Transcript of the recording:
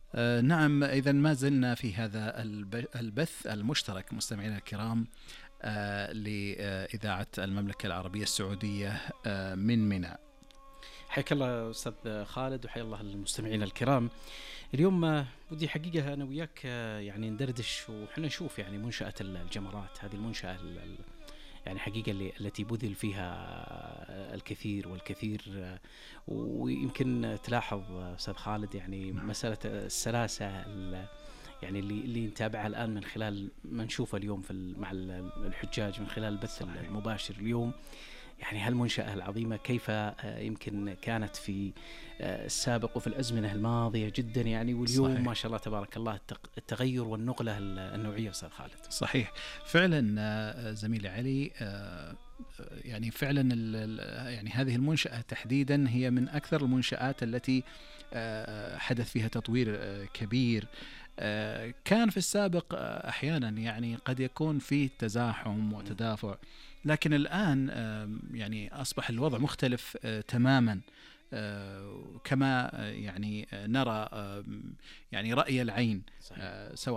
نعم، إذا ما زلنا في هذا البث المشترك مستمعينا الكرام لإذاعة المملكة العربية السعودية من منى. حياك الله أستاذ خالد، وحيا الله المستمعين الكرام. اليوم ودي حقيقة أنا وياك يعني ندردش وحنا نشوف يعني منشأة الجمرات، هذه المنشأة يعني حقيقة التي بذل فيها الكثير والكثير. ويمكن تلاحظ أستاذ خالد يعني مسألة السلاسة يعني اللي نتابعها الآن من خلال ما نشوفه اليوم مع الحجاج من خلال البث المباشر اليوم. يعني هالمنشأة العظيمة كيف يمكن كانت في السابق وفي الأزمنة الماضية جدا يعني، واليوم صحيح. ما شاء الله تبارك الله التغير والنقلة النوعية أستاذ خالد. صحيح فعلا زميلي علي، يعني فعلا يعني هذه المنشأة تحديدا هي من أكثر المنشآت التي حدث فيها تطوير كبير. كان في السابق أحيانا يعني قد يكون فيه تزاحم وتدافع، لكن الآن يعني أصبح الوضع مختلف تماما، كما يعني نرى يعني رأي العين، سواء